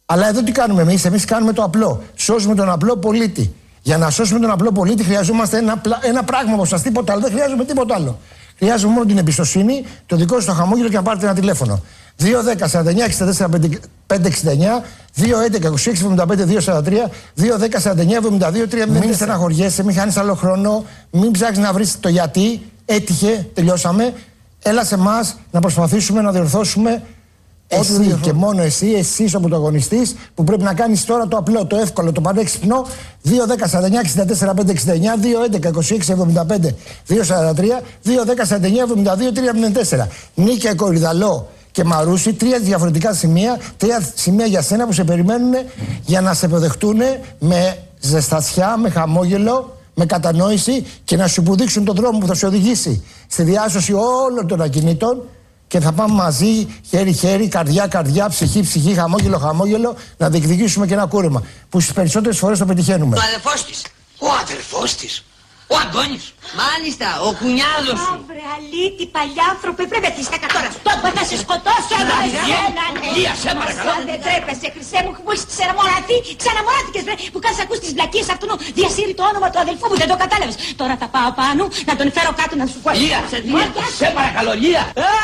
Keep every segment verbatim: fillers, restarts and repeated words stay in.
Αλλά εδώ τι κάνουμε εμείς? Εμείς κάνουμε το απλό. Σώζουμε τον απλό πολίτη. Για να σώσουμε τον απλό πολίτη χρειαζόμαστε ένα, ένα πράγμα από σας, τίποτα άλλο. Δεν χρειάζομαι τίποτα άλλο. Χρειάζομαι μόνο την εμπιστοσύνη, το δικό σου το χαμόγελο και να πάρετε ένα τηλέφωνο. δύο δέκα σαράντα εννιά εξήντα τέσσερα πεντακόσια εξήντα εννιά, δύο έντεκα είκοσι έξι εβδομήντα πέντε διακόσια σαράντα τρία, δύο δέκα σαράντα εννιά εβδομήντα δύο τριακόσια μηδέν. Μην στεναχωριέσαι, μην χάνεις άλλο χρόνο, μην ψάχνεις να βρεις το γιατί. Έτυχε, τελειώσαμε. Έλα σε εμάς να προσπαθήσουμε να διορθώσουμε. Εσύ και μόνο εσύ, εσύ είσαι ο πρωταγωνιστής που πρέπει να κάνεις τώρα το απλό, το εύκολο, το πανέξυπνο. δύο δέκα σαράντα εννιά εξήντα τέσσερα πεντακόσια εξήντα εννιά, δύο έντεκα είκοσι έξι εβδομήντα πέντε διακόσια σαράντα τρία, δύο δέκα σαράντα εννιά εβδομήντα δύο τριακόσια μηδέν τέσσερα. Νίκια, Κορυδαλό και Μαρούσι, τρία διαφορετικά σημεία, τρία σημεία για σένα που σε περιμένουν για να σε αποδεχτούν με ζεστασιά, με χαμόγελο, με κατανόηση και να σου υποδείξουν τον δρόμο που θα σε οδηγήσει στη διάσωση όλων των ακινήτων. Και θα πάμε μαζί, χέρι-χέρι, καρδιά-καρδιά, ψυχή-ψυχή, χαμόγελο-χαμόγελο, να διεκδικήσουμε και ένα κούρεμα. Που στις περισσότερες φορές το πετυχαίνουμε. Ο αδερφός της. Ο αδερφός της. Ο Αντώνης. Μάλιστα, ο κουνιάδος σου. Αύρε, αλήτη, παλιάνθρωπε, πρέπει τη στέκα τώρα. Τότε θα σε σκοτώσω, εδώ Λία, σε παρακαλώ. Αν δεν τρέπεσαι, χρυσέ μου, που είσαι ξαναμοραθεί, ξαναμοράθηκες, βρε, που κάνεις ακούς τις βλακίες αυτού, διασύρει το όνομα του αδελφού μου, δεν το κατάλαβες. Τώρα θα πάω πάνω, να τον φέρω κάτω να σου πω. Λία, σε παρακαλώ, Λία.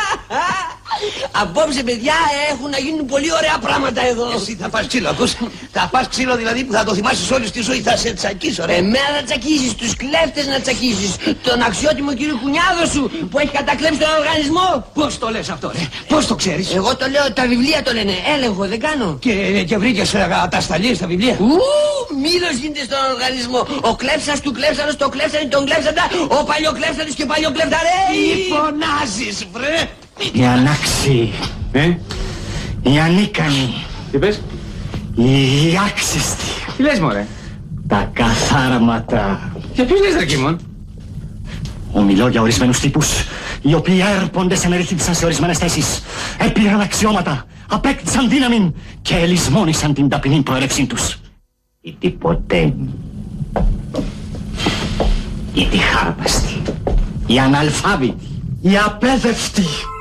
Απόψε, παιδιά, έχουν να γίνουν πολύ ωραία πράγματα εδώ. Εσύ θα πας ξύλο, ακούς. Θα πας ξύλο δηλαδή που θα το θυμάσεις όλη τη ζωή, θα σε τσακίσω, ρε. Εμένα να τσακίσεις, τους κλέφτες να τσακίσεις, τον αξιότιμο κύριο κουνιάδο σου που έχει κατακλέψει τον οργανισμό. Πώς το λες αυτό, ρε, πώς το ξέρεις? Εγώ το λέω, τα βιβλία το λένε, έλεγχο δεν κάνω. Και, και βρήκες ατασταλίες στα βιβλία? Ου, μήλος γίνεται στον οργανισμό. Ο κλέψας του κλέψανος, το κλέψανε, τον κλέψαντα, ο παλιοκλέψανος και παλιοκλέφταρε. Τι φωνάζεις, βρε? Οι ανάξιοι, ε? Οι ανίκανοι. Τι πες? Οι άξιστοι. Τι λες, μωρέ? Τα καθάρματα. Για ποιους λες, ρε Κίμων? Ομιλώ για ορισμένους τύπους, οι οποίοι έρπονται σε μερικήτησαν σε ορισμένες θέσεις, έπληραν αξιώματα, απέκτησαν δύναμη και ελισμόνησαν την ταπεινή προέλευσή τους. Οι τυποτέμοι, οι τυχάρπαστοι, οι αναλφάβητοι, οι απέδευτοι.